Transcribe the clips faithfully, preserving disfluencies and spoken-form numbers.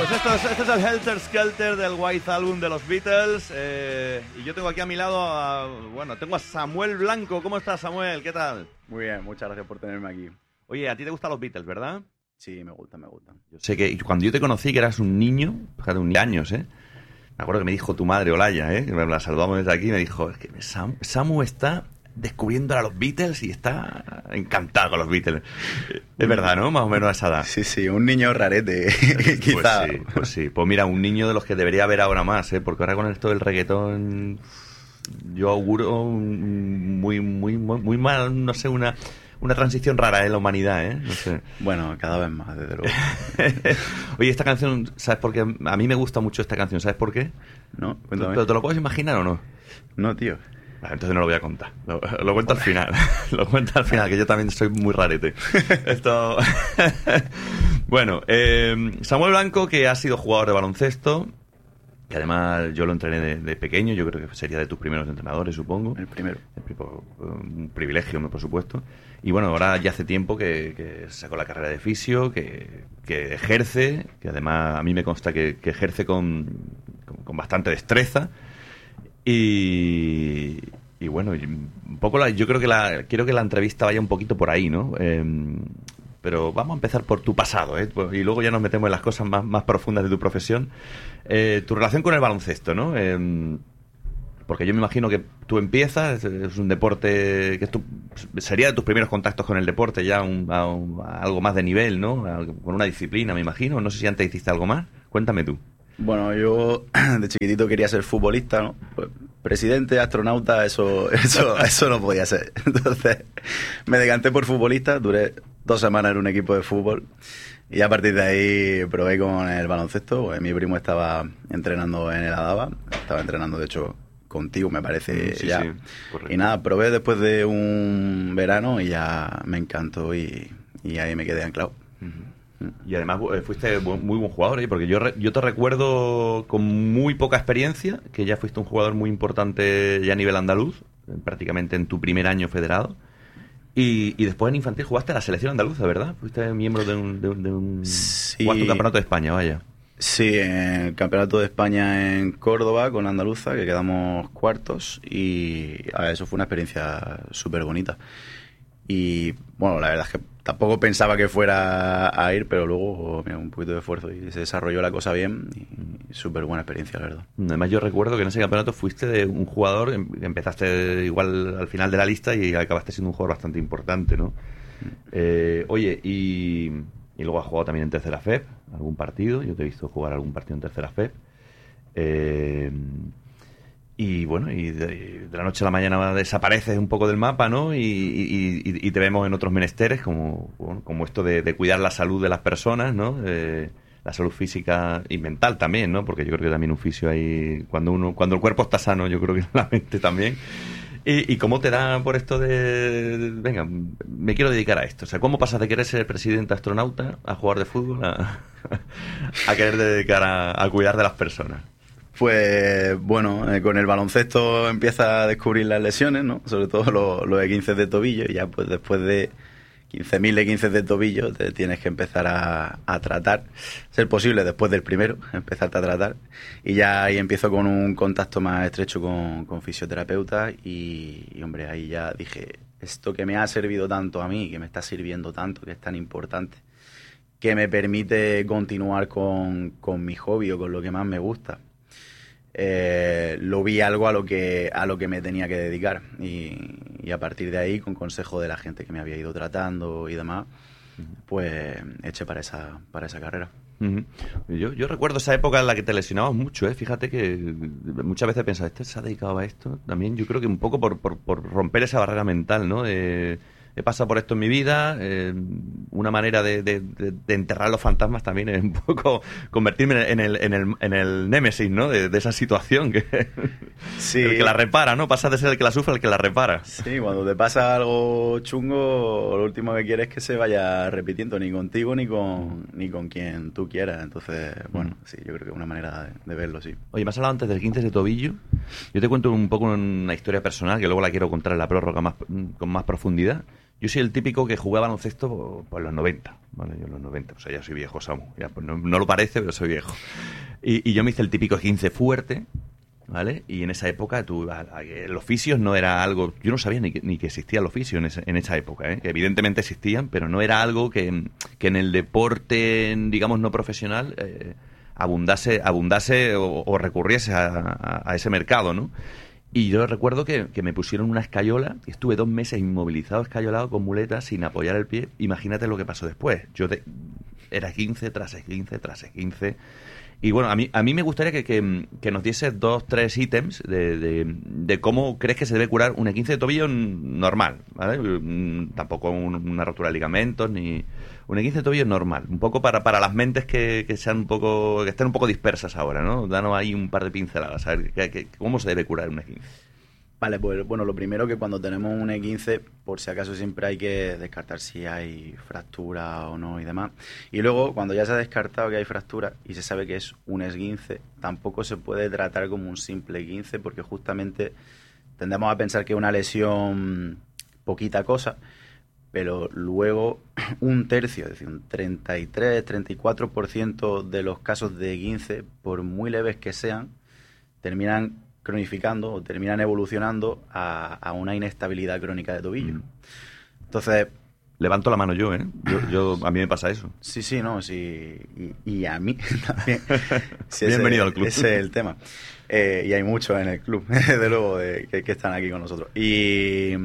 Pues esto es, este es el Helter Skelter del White Album de los Beatles. Eh, y yo tengo aquí a mi lado a, bueno, tengo a Samuel Blanco. ¿Cómo estás, Samuel? ¿Qué tal? Muy bien, muchas gracias por tenerme aquí. Oye, a ti te gustan los Beatles, ¿verdad? Sí, me gustan, me gustan. Yo sé que cuando yo te conocí, que eras un niño, fíjate, un años, ¿eh? Me acuerdo que me dijo tu madre, Olaya, ¿eh? Que me la saludamos desde aquí, me dijo, es que Sam, Samu está descubriendo a los Beatles y está encantado con los Beatles. Es verdad, ¿no? Más o menos a esa edad. Sí, sí, un niño rarete, quizá. Pues sí, pues sí. Pues mira, un niño de los que debería haber ahora más, ¿eh? Porque ahora con esto del reggaetón, yo auguro muy, muy, muy, muy mal, no sé, una... Una transición rara en la humanidad, ¿eh? No sé. Bueno, cada vez más, desde luego. Oye, esta canción, ¿sabes por qué? A mí me gusta mucho esta canción, ¿sabes por qué? No, cuéntame. ¿Pero te lo puedes imaginar o no? No, tío. Vale, entonces no lo voy a contar. Lo, lo cuento al final. Lo cuento al final, que yo también soy muy rarete. Esto... Bueno, eh, Samuel Blanco, que ha sido jugador de baloncesto, que además yo lo entrené de, de pequeño, yo creo que sería de tus primeros entrenadores, supongo. El primero. El, un privilegio, por supuesto. Y bueno, ahora ya hace tiempo que, que sacó la carrera de fisio, que, que ejerce, que además a mí me consta que, que ejerce con, con, con bastante destreza. Y, y bueno, un poco la, yo creo que la quiero que la entrevista vaya un poquito por ahí, ¿no? Eh, pero vamos a empezar por tu pasado, ¿eh? Y luego ya nos metemos en las cosas más, más profundas de tu profesión. Eh, tu relación con el baloncesto, ¿no? Eh, porque yo me imagino que tú empiezas, es un deporte que es tu, sería de tus primeros contactos con el deporte, ya un, a, un, a algo más de nivel, ¿no? A, con una disciplina, me imagino. No sé si antes hiciste algo más. Cuéntame tú. Bueno, yo de chiquitito quería ser futbolista, ¿no? Pues, presidente, astronauta, eso, eso, eso no podía ser. Entonces me decanté por futbolista, duré dos semanas en un equipo de fútbol y a partir de ahí probé con el baloncesto. Pues mi primo estaba entrenando en el Adaba, estaba entrenando de hecho contigo, me parece, sí, ya. Sí, y nada, probé después de un verano y ya me encantó y, y ahí me quedé anclado. Uh-huh. Y además fuiste muy buen jugador, ¿eh? Porque yo, re, yo te recuerdo con muy poca experiencia, que ya fuiste un jugador muy importante ya a nivel andaluz, prácticamente en tu primer año federado. Y, y después en infantil jugaste a la selección andaluza, ¿verdad? Fuiste miembro de un... De un, de un sí. Jugaste un campeonato de España, vaya. Sí, en el Campeonato de España en Córdoba con Andaluza, que quedamos cuartos y a ver, eso fue una experiencia súper bonita. Y bueno, la verdad es que tampoco pensaba que fuera a ir, pero luego mira, un poquito de esfuerzo y se desarrolló la cosa bien y súper buena experiencia, la verdad. Además yo recuerdo que en ese campeonato fuiste de un jugador, empezaste igual al final de la lista y acabaste siendo un jugador bastante importante, ¿no? Mm. Eh, oye, y... Y luego has jugado también en Tercera F E P, algún partido. Yo te he visto jugar algún partido en Tercera F E P. Eh, y bueno, y de, de la noche a la mañana desapareces un poco del mapa, ¿no? Y, y, y te vemos en otros menesteres, como, bueno, como esto de, de cuidar la salud de las personas, ¿no? Eh, la salud física y mental también, ¿no? Porque yo creo que también un fisio ahí, cuando uno, cuando el cuerpo está sano, yo creo que la mente también. ¿Y, ¿Y cómo te da por esto de, de, venga, me quiero dedicar a esto? O sea, ¿cómo pasas de querer ser presidente astronauta a jugar de fútbol a, a querer dedicar a, a cuidar de las personas? Pues bueno, eh, con el baloncesto empieza a descubrir las lesiones, ¿no? Sobre todo los, los esguinces de tobillo y ya pues después de quince mil esguinces de tobillo te tienes que empezar a, a tratar, ser posible después del primero, empezarte a tratar y ya ahí empiezo con un contacto más estrecho con, con fisioterapeutas y, y hombre, ahí ya dije, esto que me ha servido tanto a mí, que me está sirviendo tanto, que es tan importante, que me permite continuar con, con mi hobby o con lo que más me gusta. Eh, lo vi algo a lo que a lo que me tenía que dedicar y, y a partir de ahí, con consejo de la gente que me había ido tratando y demás, pues eché para esa para esa carrera. Uh-huh. Yo, yo recuerdo esa época en la que te lesionabas mucho, ¿eh? Fíjate que muchas veces pensaba, ¿este se ha dedicado a esto? También yo creo que un poco por, por, por romper esa barrera mental, ¿no? De, he pasado por esto en mi vida, eh, una manera de, de, de, de enterrar los fantasmas también es un poco convertirme en el, en el, en el némesis, ¿no? De, de esa situación, que sí. El que la repara, ¿no? Pasa de ser el que la sufre al que la repara. Sí, cuando te pasa algo chungo, lo último que quieres es que se vaya repitiendo, ni contigo ni con, ni con quien tú quieras. Entonces, bueno, sí, yo creo que es una manera de, de verlo, sí. Oye, me has hablado antes del quince de tobillo. Yo te cuento un poco una historia personal que luego la quiero contar en la prórroga más, con más profundidad. Yo soy el típico que jugaba baloncesto por los noventa, ¿vale? Yo en los noventa, o sea, ya soy viejo, Samu. Ya, pues no, no lo parece, pero soy viejo. Y, y yo me hice el típico quince fuerte, ¿vale? Y en esa época, tú, el oficio no era algo... Yo no sabía ni que, ni que existía el oficio en, ese, en esa época, ¿eh? Que evidentemente existían, pero no era algo que, que en el deporte, digamos, no profesional, eh, abundase, abundase o, o recurriese a, a, a ese mercado, ¿no? Y yo recuerdo que, que me pusieron una escayola y estuve dos meses inmovilizado, escayolado, con muletas, sin apoyar el pie. Imagínate lo que pasó después. Yo de, era quince tras quince tras quince. Y bueno, a mí, a mí me gustaría que, que, que nos dieses dos, tres ítems de, de, de cómo crees que se debe curar un esguince de tobillo normal, ¿vale? Tampoco un, una rotura de ligamentos, ni... Un esguince de tobillo normal. Un poco para, para las mentes que, que sean un poco, que estén un poco dispersas ahora, ¿no? Danos ahí un par de pinceladas, a ver que, que, cómo se debe curar un esguince. Vale, pues bueno, lo primero que cuando tenemos un esguince, por si acaso siempre hay que descartar si hay fractura o no y demás. Y luego, cuando ya se ha descartado que hay fractura y se sabe que es un esguince, tampoco se puede tratar como un simple esguince porque justamente tendemos a pensar que es una lesión poquita cosa, pero luego un tercio, es decir, un treinta y tres, treinta y cuatro por ciento de los casos de esguince, por muy leves que sean, terminan cronificando o terminan evolucionando a, a una inestabilidad crónica de tobillo. Entonces... Levanto la mano yo, ¿eh? Yo, yo, a mí me pasa eso. Sí, sí, no, sí. Y, y a mí también. Sí, Bienvenido ese, al club. Ese es el tema. Eh, y hay muchos en el club, desde luego, de, que, que están aquí con nosotros. Y...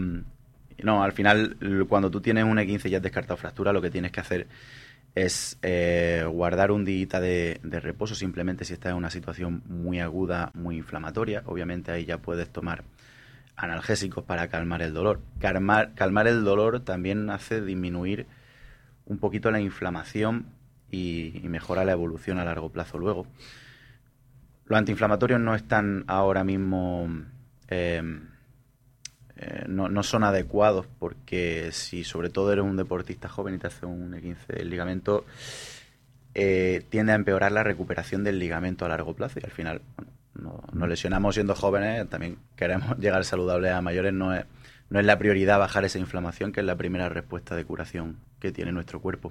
No, al final, cuando tú tienes un esguince y ya has descartado fractura, lo que tienes que hacer es eh, guardar un día de, de reposo, simplemente si estás en una situación muy aguda, muy inflamatoria. Obviamente ahí ya puedes tomar analgésicos para calmar el dolor. Calmar, calmar el dolor también hace disminuir un poquito la inflamación y, y mejora la evolución a largo plazo luego. Los antiinflamatorios no están ahora mismo... Eh, Eh, no, no son adecuados porque si sobre todo eres un deportista joven y te hace un esguince del ligamento, eh, tiende a empeorar la recuperación del ligamento a largo plazo y al final bueno, no, nos lesionamos siendo jóvenes, también queremos llegar saludables a mayores, no es, no es la prioridad bajar esa inflamación, que es la primera respuesta de curación que tiene nuestro cuerpo.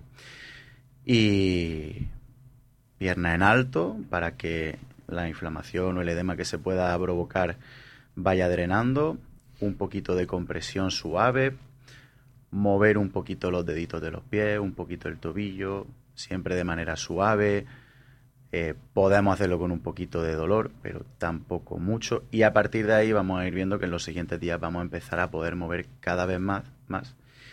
Y pierna en alto para que la inflamación o el edema que se pueda provocar vaya drenando. Un poquito de compresión suave, mover un poquito los deditos de los pies, un poquito el tobillo, siempre de manera suave. Eh, podemos hacerlo con un poquito de dolor, pero tampoco mucho. Y a partir de ahí vamos a ir viendo que en los siguientes días vamos a empezar a poder mover cada vez más, más.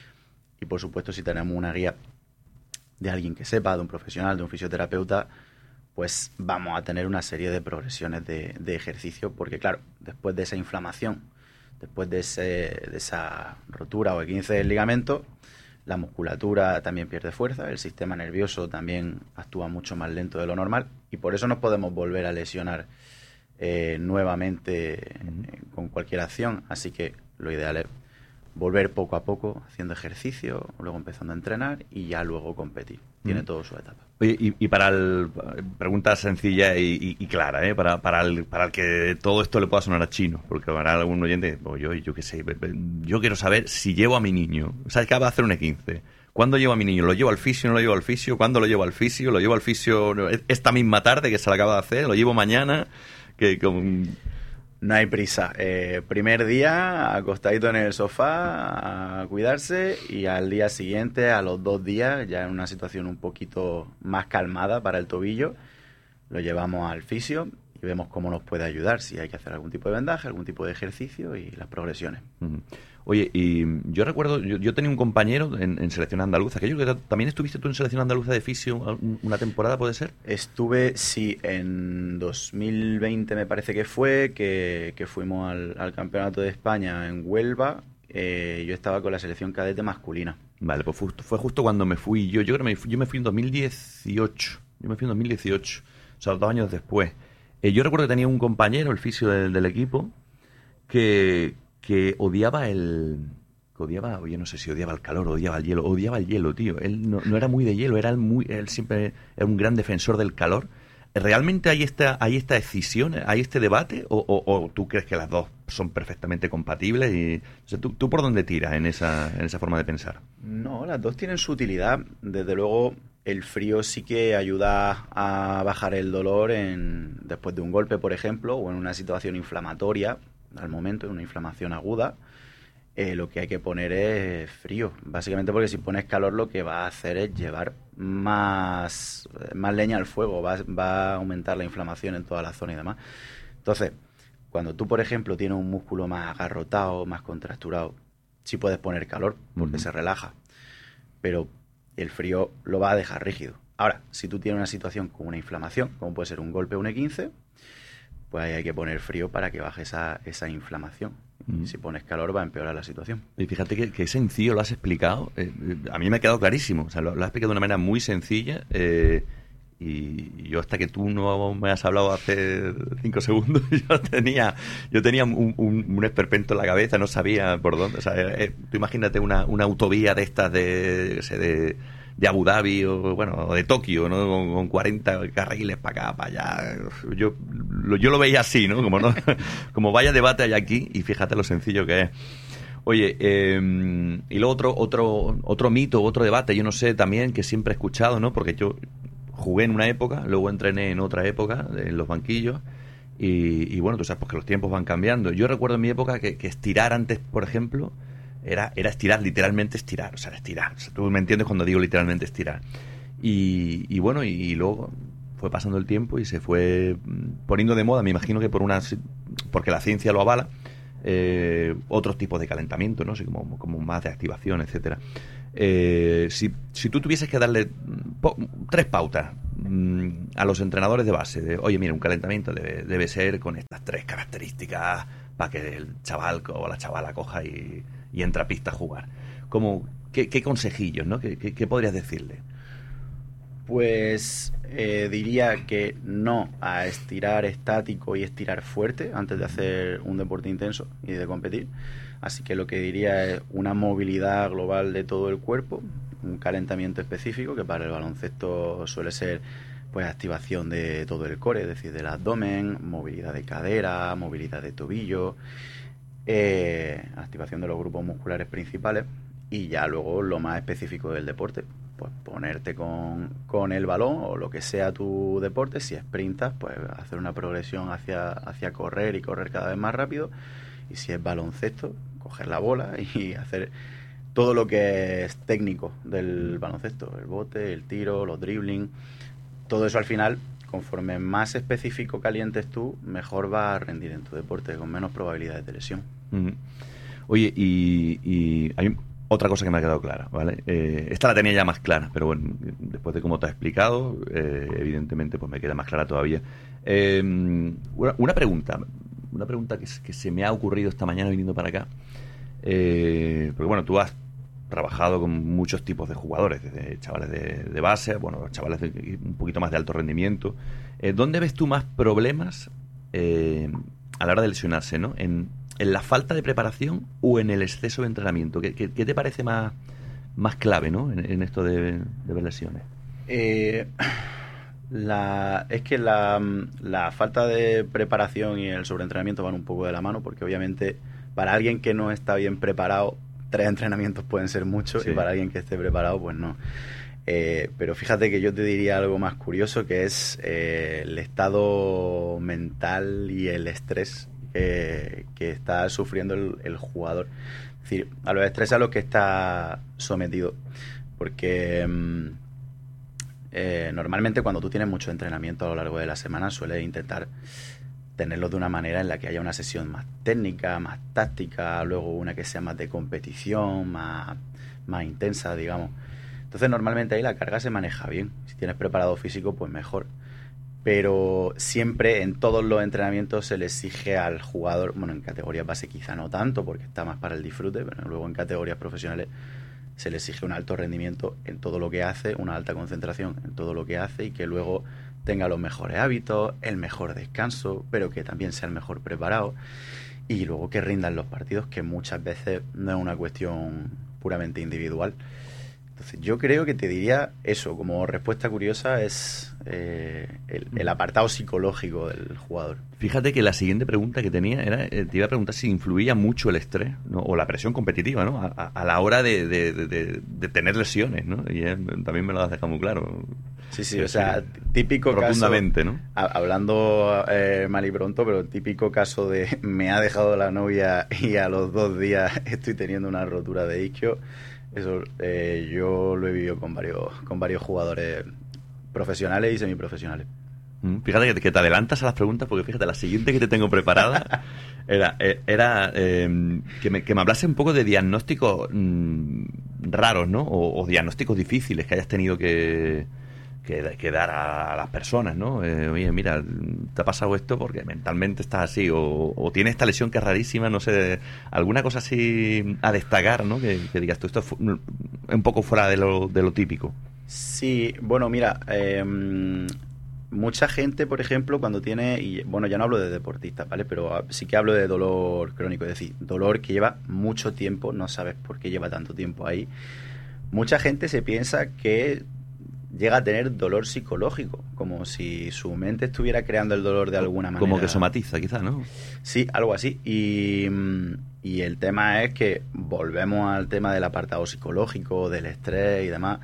Y por supuesto, si tenemos una guía de alguien que sepa, de un profesional, de un fisioterapeuta, pues vamos a tener una serie de progresiones de, de ejercicio, porque claro, después de esa inflamación, después de, ese, de esa rotura o esguince del ligamento, la musculatura también pierde fuerza, el sistema nervioso también actúa mucho más lento de lo normal y por eso nos podemos volver a lesionar eh, nuevamente eh, con cualquier acción. Así que lo ideal es volver poco a poco haciendo ejercicio, luego empezando a entrenar y ya luego competir. Tiene mm. todo su etapa. Oye, y, y para el... Pregunta sencilla y, y, y clara, ¿eh? Para, para, el, para el que todo esto le pueda sonar a chino, porque para algún oyente, pues yo, yo qué sé, yo quiero saber si llevo a mi niño, o sea, acaba de hacer un esguince, ¿cuándo llevo a mi niño? ¿Lo llevo al fisio, no lo llevo al fisio? ¿Cuándo lo llevo al fisio? ¿Lo llevo al fisio esta misma tarde que se lo acaba de hacer? ¿Lo llevo mañana? Que con... No hay prisa. Eh, primer día, acostadito en el sofá, a cuidarse, y al día siguiente, a los dos días, ya en una situación un poquito más calmada para el tobillo, lo llevamos al fisio y vemos cómo nos puede ayudar, si hay que hacer algún tipo de vendaje, algún tipo de ejercicio y las progresiones. Uh-huh. Oye, y yo recuerdo, yo, yo tenía un compañero en, en selección andaluza, que yo creo que también estuviste tú en selección andaluza de fisio una temporada, ¿puede ser? Estuve, sí, en dos mil veinte me parece que fue, que, que fuimos al, al Campeonato de España en Huelva. Eh, yo estaba con la selección cadete masculina. Vale, pues fue, fue justo cuando me fui yo. Yo creo que me fui, yo me fui en dos mil dieciocho. Yo me fui en dos mil dieciocho, o sea, dos años después. Eh, yo recuerdo que tenía un compañero, el fisio del, del equipo, que... que odiaba el... Que odiaba, yo no sé si odiaba el calor, odiaba el hielo, odiaba el hielo, tío. Él no, no era muy de hielo, era muy, él siempre era un gran defensor del calor. ¿realmente hay esta, hay esta escisión, hay este debate? ¿O, o, o tú crees que las dos son perfectamente compatibles? Y, o sea, ¿tú, ¿tú por dónde tiras en esa, en esa forma de pensar? No, las dos tienen su utilidad. Desde luego, el frío sí que ayuda a bajar el dolor en, después de un golpe, por ejemplo, o en una situación inflamatoria, al momento, en una inflamación aguda. Eh, lo que hay que poner es frío, básicamente porque si pones calor lo que va a hacer es llevar más, más leña al fuego, va, va a aumentar la inflamación en toda la zona y demás. Entonces, cuando tú, por ejemplo, tienes un músculo más agarrotado, más contracturado, sí puedes poner calor porque uh-huh. se relaja, pero el frío lo va a dejar rígido. Ahora, si tú tienes una situación con una inflamación, como puede ser un golpe o un E quince, pues ahí hay que poner frío para que baje esa, esa inflamación. Mm. Si pones calor va a empeorar la situación. Y fíjate que, que sencillo lo has explicado. Eh, a mí me ha quedado clarísimo. O sea, lo, lo has explicado de una manera muy sencilla. Eh, y yo hasta que tú no me has hablado hace cinco segundos, yo tenía yo tenía un, un, un esperpento en la cabeza, no sabía por dónde. O sea, eh, tú imagínate una, una autovía de estas de, de, de Abu Dhabi o bueno de Tokio, ¿no? Con, con cuarenta carriles para acá, para allá. Yo lo, yo lo veía así, ¿no? Como, ¿no? Como vaya debate hay aquí y fíjate lo sencillo que es. Oye, eh, y luego otro, otro, otro mito, otro debate, yo no sé también, que siempre he escuchado, ¿no? Porque yo jugué en una época, luego entrené en otra época, en los banquillos, y, y bueno, tú sabes pues que los tiempos van cambiando. Yo recuerdo en mi época que, que estirar antes, por ejemplo, era, era estirar, literalmente estirar, o sea, estirar. O sea, tú me entiendes cuando digo literalmente estirar. Y, y bueno, y, y luego fue pasando el tiempo y se fue poniendo de moda, me imagino que por una porque la ciencia lo avala, eh, otros tipos de calentamiento, ¿no? Así como, como más de activación, etcétera. Eh, si, si tú tuvieses que darle po, tres pautas mmm, a los entrenadores de base, de, oye, mira, un calentamiento debe, debe ser con estas tres características para que el chaval o la chavala coja y, y entre a pista a jugar. Como, ¿qué, qué consejillos, ¿no? ¿Qué, qué, qué podrías decirle? Pues eh, diría que no a estirar estático y estirar fuerte antes de hacer un deporte intenso y de competir. Así que lo que diría es una movilidad global de todo el cuerpo, un calentamiento específico que para el baloncesto suele ser pues activación de todo el core, es decir, del abdomen, movilidad de cadera, movilidad de tobillo, eh, activación de los grupos musculares principales y ya luego lo más específico del deporte. Pues ponerte con, con el balón o lo que sea tu deporte, si sprintas, pues hacer una progresión hacia, hacia correr y correr cada vez más rápido, y si es baloncesto, coger la bola y hacer todo lo que es técnico del baloncesto, el bote, el tiro, los dribbling, todo eso al final, conforme más específico calientes tú, mejor vas a rendir en tu deporte, con menos probabilidades de lesión. Mm-hmm. Oye, y, y hay un otra cosa que me ha quedado clara, ¿vale? Eh, esta la tenía ya más clara, pero bueno, después de cómo te has explicado, eh, evidentemente pues me queda más clara todavía. Eh, una, una pregunta, una pregunta que, que se me ha ocurrido esta mañana viniendo para acá, eh, porque bueno, tú has trabajado con muchos tipos de jugadores, desde chavales de, de base, bueno, chavales de un poquito más de alto rendimiento. Eh, ¿Dónde ves tú más problemas eh, a la hora de lesionarse, ¿no? En ¿En la falta de preparación o en el exceso de entrenamiento? ¿Qué, qué, qué te parece más, más clave, ¿no? en, en esto de, de ver lesiones? Eh, la, es que la, la falta de preparación y el sobreentrenamiento van un poco de la mano, porque obviamente para alguien que no está bien preparado, tres entrenamientos pueden ser muchos, sí. Y para alguien que esté preparado, pues no. Eh, pero fíjate que yo te diría algo más curioso, que es eh, el estado mental y el estrés Eh, que está sufriendo el, el jugador. Es decir, a los estrés a los que está sometido. Porque eh, normalmente cuando tú tienes mucho entrenamiento a lo largo de la semana, sueles intentar tenerlo de una manera en la que haya una sesión más técnica, más táctica, luego una que sea más de competición, más, más intensa, digamos. Entonces normalmente ahí la carga se maneja bien. Si tienes preparado físico, pues mejor. Pero siempre en todos los entrenamientos se le exige al jugador, bueno, en categorías base quizá no tanto porque está más para el disfrute, pero luego en categorías profesionales se le exige un alto rendimiento en todo lo que hace, una alta concentración en todo lo que hace y que luego tenga los mejores hábitos, el mejor descanso, pero que también sea el mejor preparado y luego que rindan los partidos, que muchas veces no es una cuestión puramente individual. Entonces, yo creo que te diría eso, como respuesta curiosa, es eh, el, el apartado psicológico del jugador. Fíjate que la siguiente pregunta que tenía era, eh, te iba a preguntar si influía mucho el estrés, ¿no? O la presión competitiva, ¿no? A, a la hora de, de, de, de tener lesiones, ¿no? Y eh, también me lo has dejado muy claro. Sí, sí, o sea, típico rotundamente, caso, ¿no? Hablando eh, mal y pronto, pero típico caso de me ha dejado la novia y a los dos días estoy teniendo una rotura de isquio. Eso eh, yo lo he vivido con varios con varios jugadores profesionales y semiprofesionales. Fíjate que, que te adelantas a las preguntas, porque fíjate, la siguiente que te tengo preparada era, era eh, que, me, que me hablase un poco de diagnósticos mmm, raros, ¿no? O, o diagnósticos difíciles que hayas tenido que, que, que dar a, a las personas, ¿no? Eh, oye, mira, te ha pasado esto porque mentalmente estás así, o, o tienes esta lesión que es rarísima, no sé, alguna cosa así a destacar, ¿no? Que, que digas tú, esto es un poco fuera de lo, de lo típico. Sí, bueno, mira, eh, mucha gente, por ejemplo, cuando tiene, y bueno, ya no hablo de deportistas, ¿vale? Pero sí que hablo de dolor crónico, es decir, dolor que lleva mucho tiempo, no sabes por qué lleva tanto tiempo ahí. Mucha gente se piensa que llega a tener dolor psicológico, como si su mente estuviera creando el dolor de alguna manera. Como que somatiza, quizás, ¿no? Sí, algo así. Y, y el tema es que volvemos al tema del apartado psicológico, del estrés y demás.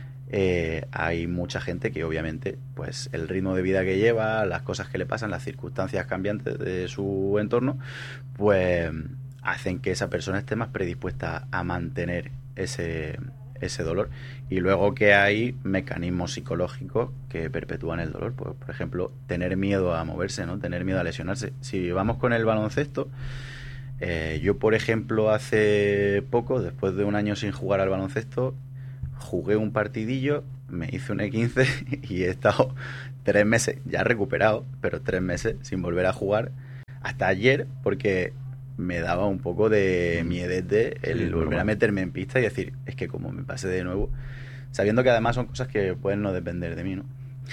Eh, hay mucha gente que obviamente pues el ritmo de vida que lleva, las cosas que le pasan, las circunstancias cambiantes de su entorno, pues hacen que esa persona esté más predispuesta a mantener ese, ese dolor. Y luego que hay mecanismos psicológicos que perpetúan el dolor, pues por ejemplo tener miedo a moverse, ¿no? Tener miedo a lesionarse. Si vamos con el baloncesto, eh, yo por ejemplo hace poco, después de un año sin jugar al baloncesto, jugué un partidillo, me hice un E quince y he estado tres meses, ya recuperado, pero tres meses sin volver a jugar, hasta ayer, porque me daba un poco de miedete el sí, volver normal. a meterme en pista y decir, es que como me pase de nuevo, sabiendo que además son cosas que pueden no depender de mí, ¿no?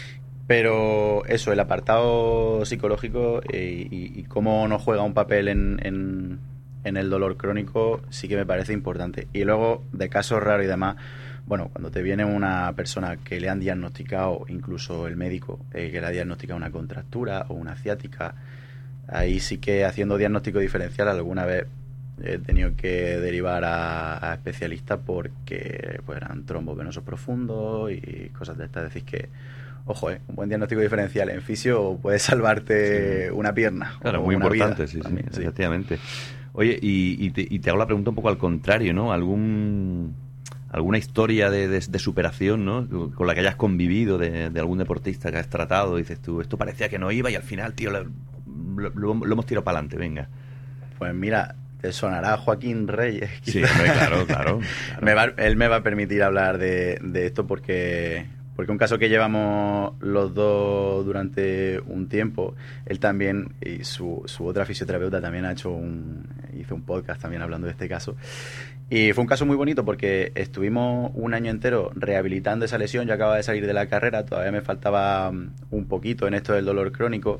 Pero eso, el apartado psicológico eh, y, y cómo nos juega un papel en, en, en el dolor crónico sí que me parece importante. Y luego, de casos raros y demás, bueno, cuando te viene una persona que le han diagnosticado, incluso el médico, eh, que le ha diagnosticado una contractura o una ciática, ahí sí que haciendo diagnóstico diferencial alguna vez he tenido que derivar a, a especialistas porque pues, eran trombos venosos profundos y cosas de estas. Es decir, que, ojo, eh, un buen diagnóstico diferencial en fisio puede salvarte sí. una pierna. Claro, o muy una importante, vida, sí, también, sí, sí, efectivamente. Oye, y, y, te, y te hago la pregunta un poco al contrario, ¿no? ¿Algún... alguna historia de, de, de superación, ¿no? Con la que hayas convivido, de, de algún deportista que has tratado, dices tú, esto parecía que no iba y al final, tío, lo, lo, lo hemos tirado para adelante, venga. Pues mira, te sonará Joaquín Reyes. Sí, claro, claro, claro. Me va, él me va a permitir hablar de, de esto porque, porque un caso que llevamos los dos durante un tiempo, él también, y su, su otra fisioterapeuta también ha hecho un, hizo un podcast también hablando de este caso. Y fue un caso muy bonito porque estuvimos un año entero rehabilitando esa lesión. Yo acababa de salir de la carrera, todavía me faltaba un poquito en esto del dolor crónico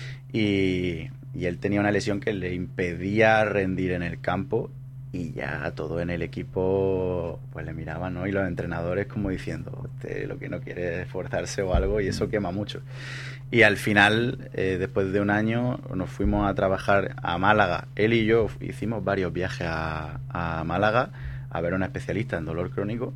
y, y él tenía una lesión que le impedía rendir en el campo y ya todo en el equipo pues le miraban, ¿no? Y los entrenadores como diciendo, usted lo que no quiere es esforzarse o algo y eso quema mucho. Y al final, eh, después de un año, nos fuimos a trabajar a Málaga. Él y yo hicimos varios viajes a, a Málaga a ver a una especialista en dolor crónico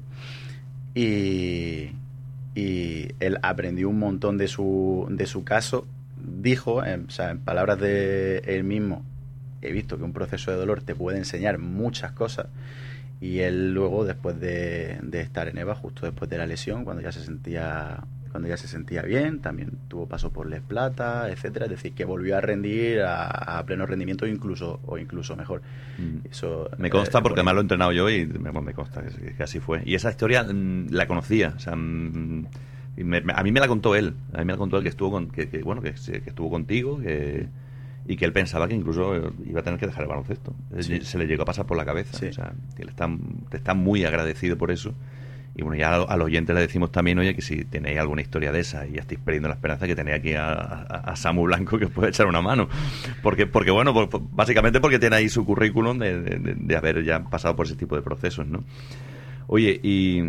y, y él aprendió un montón de su, de su caso. Dijo, en, o sea, en palabras de él mismo, he visto que un proceso de dolor te puede enseñar muchas cosas. Y él luego, después de, de estar en EVA, justo después de la lesión, cuando ya se sentía... cuando ya se sentía bien, también tuvo paso por Les Plata, etcétera, es decir, que volvió a rendir a, a pleno rendimiento incluso o incluso mejor. Mm. Eso me consta eh, porque además lo he entrenado yo y me, me consta que, que así fue. Y esa historia mmm, la conocía, o sea, mmm, me, me, a mí me la contó él, a mí me la contó él que estuvo con, que, que bueno que, que estuvo contigo, que, y que él pensaba que incluso iba a tener que dejar el baloncesto. Sí. Se le llegó a pasar por la cabeza, sí. O sea, que él está, está muy agradecido por eso. Y bueno, ya al oyente le decimos también, oye, que si tenéis alguna historia de esa y ya estáis perdiendo la esperanza, que tenéis aquí a, a, a Samu Blanco que os puede echar una mano. Porque, porque bueno, pues, básicamente porque tiene ahí su currículum de, de, de haber ya pasado por ese tipo de procesos, ¿no? Oye, y,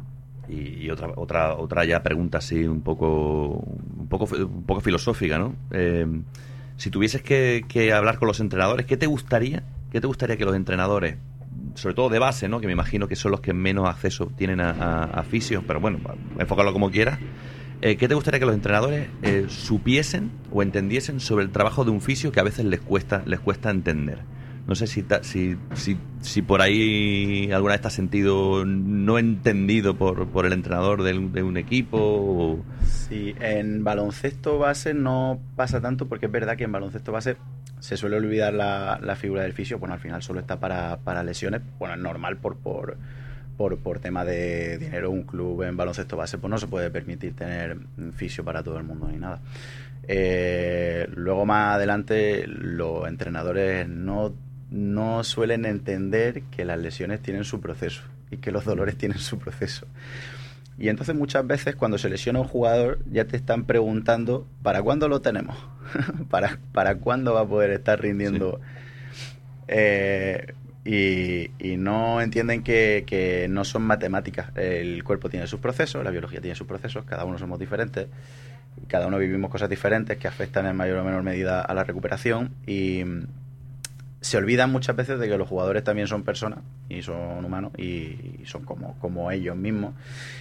y otra otra otra ya pregunta así un poco un poco un poco filosófica, ¿no? Eh, si tuvieses que, que hablar con los entrenadores, ¿qué te gustaría? ¿Qué te gustaría que los entrenadores, sobre todo de base, ¿no? Que me imagino que son los que menos acceso tienen a, a, a fisios, pero bueno, enfócalo como quieras. Eh, ¿Qué te gustaría que los entrenadores eh, supiesen o entendiesen sobre el trabajo de un fisio que a veces les cuesta les cuesta entender? No sé si, ta, si, si, si por ahí alguna vez te has sentido no entendido por, por el entrenador de un, de un equipo. O... Sí, en baloncesto base no pasa tanto, porque es verdad que en baloncesto base se suele olvidar la, la figura del fisio. Bueno, al final solo está para, para lesiones. Bueno, es normal por... por Por, por tema de dinero. Un club en baloncesto base pues no se puede permitir tener fisio para todo el mundo ni nada. Eh, luego más adelante los entrenadores no, no suelen entender que las lesiones tienen su proceso y que los dolores tienen su proceso. Y entonces muchas veces cuando se lesiona un jugador ya te están preguntando ¿para cuándo lo tenemos? ¿Para, para cuándo va a poder estar rindiendo? Sí. Eh, Y, y no entienden que, que no son matemáticas. El cuerpo tiene sus procesos, la biología tiene sus procesos, cada uno somos diferentes, cada uno vivimos cosas diferentes que afectan en mayor o menor medida a la recuperación, y se olvidan muchas veces de que los jugadores también son personas y son humanos y son como, como ellos mismos,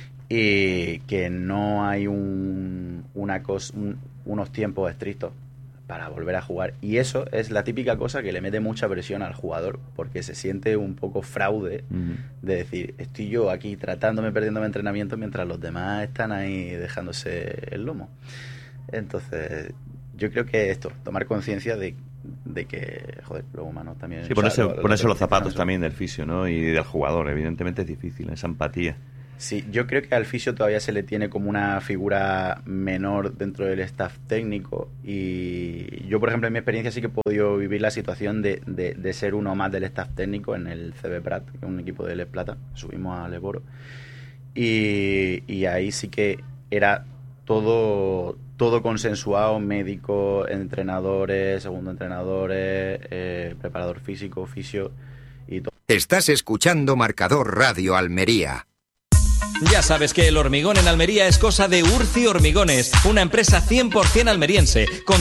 y que no hay un, una cosa, un, unos tiempos estrictos para volver a jugar. Y eso es la típica cosa que le mete mucha presión al jugador, porque se siente un poco fraude uh-huh. de decir, estoy yo aquí tratándome, perdiéndome entrenamiento, mientras los demás están ahí dejándose el lomo. Entonces, yo creo que esto, tomar conciencia de, de que, joder, los humanos también... Sí, ponerse, o sea, lo, ponerse lo los zapatos también del fisio, ¿no? Y del jugador, evidentemente es difícil, esa empatía. Sí, yo creo que al fisio todavía se le tiene como una figura menor dentro del staff técnico, y yo, por ejemplo, en mi experiencia sí que he podido vivir la situación de, de, de ser uno más del staff técnico en el C B Prat, que es un equipo de Les Plata, subimos a Leboro, y, y ahí sí que era todo, todo consensuado, médicos, entrenadores, segundo entrenadores, eh, preparador físico, fisio y todo. Estás escuchando Marcador Radio Almería. Ya sabes que el hormigón en Almería es cosa de Urci Hormigones, una empresa cien por ciento almeriense, con